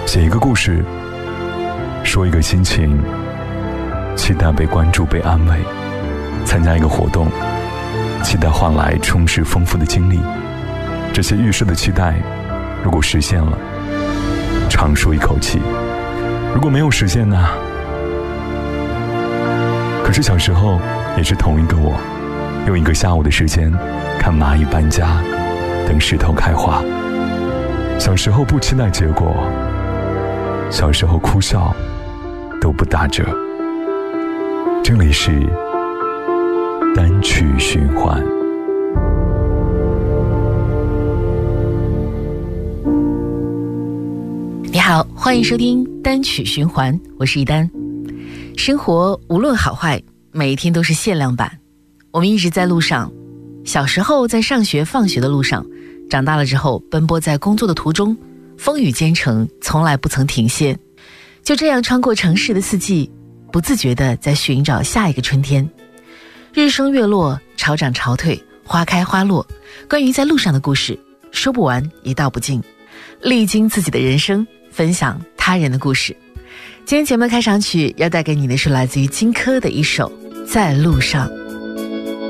写一个故事，说一个心情，期待被关注被安慰，参加一个活动，期待换来充实丰富的经历。这些预设的期待如果实现了，长舒一口气；如果没有实现呢？可是小时候也是同一个我，用一个下午的时间看蚂蚁搬家，等石头开花。小时候不期待结果，小时候哭笑都不打折。这里是单曲循环。 你好，欢迎收听单曲循环，我是一丹。生活无论好坏，每一天都是限量版。我们一直在路上，小时候在上学放学的路上，长大了之后奔波在工作的途中，风雨兼程，从来不曾停歇。就这样穿过城市的四季，不自觉地在寻找下一个春天。日升月落，潮涨潮退，花开花落，关于在路上的故事，说不完也道不尽。历经自己的人生，分享他人的故事。今天节目开场曲要带给你的是来自于荆轲的一首《在路上》。